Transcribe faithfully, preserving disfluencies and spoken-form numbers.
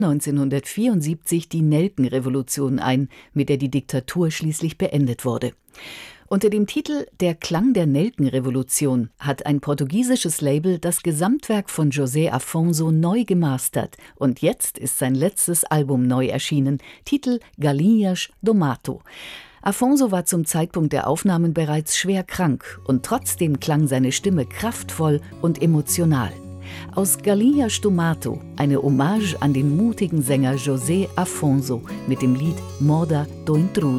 neunzehnhundertvierundsiebzig die Nelkenrevolution ein, mit der die Diktatur schließlich beendet wurde. Unter dem Titel »Der Klang der Nelkenrevolution« hat ein portugiesisches Label das Gesamtwerk von José Afonso neu gemastert und jetzt ist sein letztes Album neu erschienen, Titel »Galinhas do Mato«. Afonso war zum Zeitpunkt der Aufnahmen bereits schwer krank und trotzdem klang seine Stimme kraftvoll und emotional. Aus Galinhas do Mato eine Hommage an den mutigen Sänger José Afonso mit dem Lied »Moda do Intruder«.